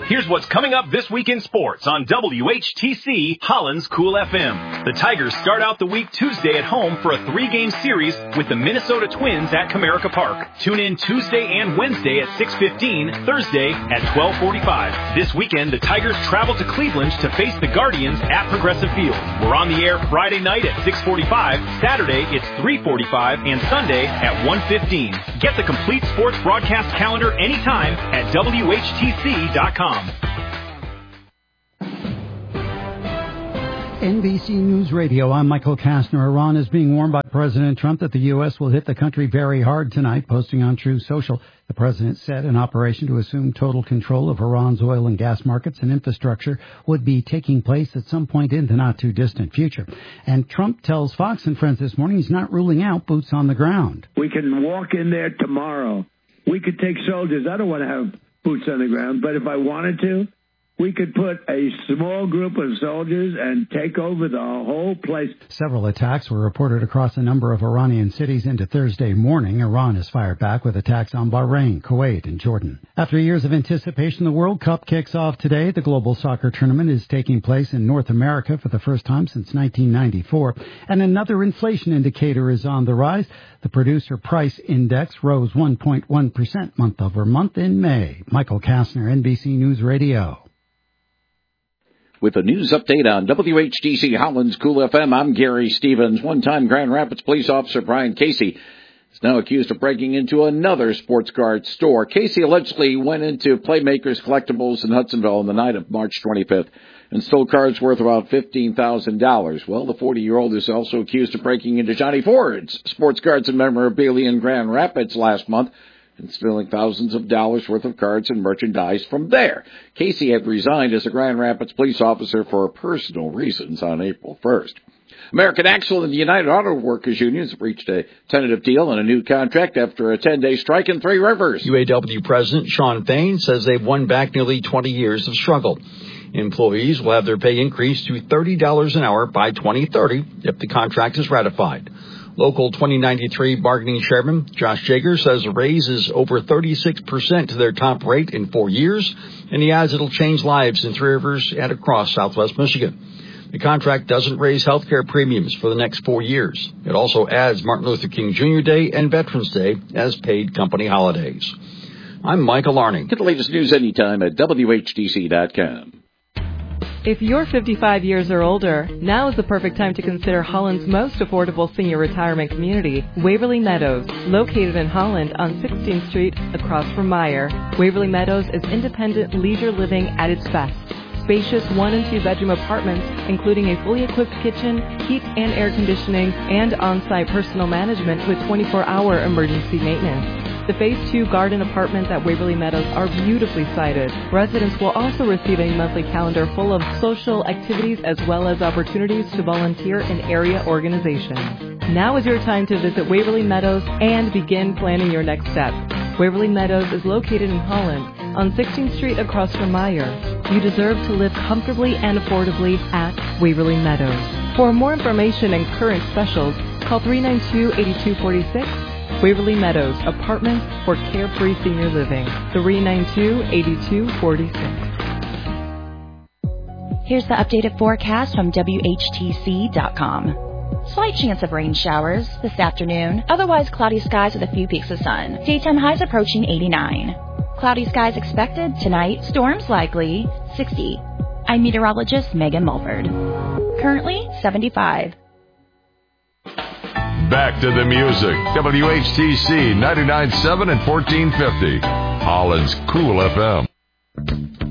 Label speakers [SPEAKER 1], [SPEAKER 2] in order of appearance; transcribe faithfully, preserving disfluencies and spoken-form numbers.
[SPEAKER 1] Here's what's coming up this week in sports on W H T C Holland's Cool F M. The Tigers start out the week Tuesday at home for a three-game series with the Minnesota Twins at Comerica Park. Tune in Tuesday and Wednesday at six fifteen, Thursday at twelve forty-five. This weekend, the Tigers travel to Cleveland to face the Guardians at Progressive Field. We're on the air Friday night at six forty-five, Saturday it's three forty-five, and Sunday at one fifteen. Get the complete sports broadcast calendar anytime at W H T C dot com.
[SPEAKER 2] N B C News Radio, I'm Michael Kastner. Iran is being warned by President Trump that the U S will hit the country very hard tonight. Posting on Truth Social, the president said an operation to assume total control of Iran's oil and gas markets and infrastructure would be taking place at some point in the not-too-distant future. And Trump tells Fox and Friends this morning he's not ruling out boots on the ground.
[SPEAKER 3] We can walk in there tomorrow. We could take soldiers. I don't want to have boots on the ground, but if I wanted to, we could put a small group of soldiers and take over the whole place.
[SPEAKER 2] Several attacks were reported across a number of Iranian cities into Thursday morning. Iran has fired back with attacks on Bahrain, Kuwait, and Jordan. After years of anticipation, the World Cup kicks off today. The global soccer tournament is taking place in North America for the first time since nineteen ninety-four. And another inflation indicator is on the rise. The Producer Price Index rose one point one percent month over month in May. Michael Kastner, N B C News Radio.
[SPEAKER 4] With a news update on W H T C Holland's Cool F M, I'm Gary Stevens. One-time Grand Rapids police officer Brian Casey is now accused of breaking into another sports card store. Casey allegedly went into Playmakers Collectibles in Hudsonville on the night of March twenty-fifth and stole cards worth about fifteen thousand dollars. Well, the forty-year-old is also accused of breaking into Johnny Ford's sports cards and memorabilia in Grand Rapids last month and stealing thousands of dollars worth of cards and merchandise from there. Casey had resigned as a Grand Rapids police officer for personal reasons on April first. American Axle and the United Auto Workers Unions have reached a tentative deal on a new contract after a ten-day strike in Three Rivers.
[SPEAKER 5] U A W President Sean Fain says they've won back nearly twenty years of struggle. Employees will have their pay increased to thirty dollars an hour by twenty thirty if the contract is ratified. Local twenty ninety-three bargaining chairman Josh Jager says a raise is over thirty-six percent to their top rate in four years, and he adds it'll change lives in Three Rivers and across Southwest Michigan. The contract doesn't raise health care premiums for the next four years. It also adds Martin Luther King Junior Day and Veterans Day as paid company holidays. I'm Michael Arning.
[SPEAKER 4] Get the latest news anytime at W H T C dot com.
[SPEAKER 6] If you're fifty-five years or older, now is the perfect time to consider Holland's most affordable senior retirement community, Waverly Meadows, located in Holland on sixteenth Street across from Meyer. Waverly Meadows is independent leisure living at its best. Spacious one and two bedroom apartments, including a fully equipped kitchen, heat and air conditioning, and on-site personal management with twenty-four hour emergency maintenance. The Phase two garden apartments at Waverly Meadows are beautifully sited. Residents will also receive a monthly calendar full of social activities as well as opportunities to volunteer in area organizations. Now is your time to visit Waverly Meadows and begin planning your next step. Waverly Meadows is located in Holland on sixteenth Street across from Meyer. You deserve to live comfortably and affordably at Waverly Meadows. For more information and current specials, call three nine two, eight two four six. Waverly Meadows, apartments for carefree senior living. three nine two, eight two four six.
[SPEAKER 7] Here's the updated forecast from W H T C dot com. Slight chance of rain showers this afternoon. Otherwise cloudy skies with a few peaks of sun. Daytime highs approaching eighty-nine. Cloudy skies expected tonight. Storms likely. sixty. I'm meteorologist Megan Mulford. Currently seventy-five.
[SPEAKER 8] Back to the music. W H T C ninety-nine point seven and fourteen fifty. Holland's Cool F M.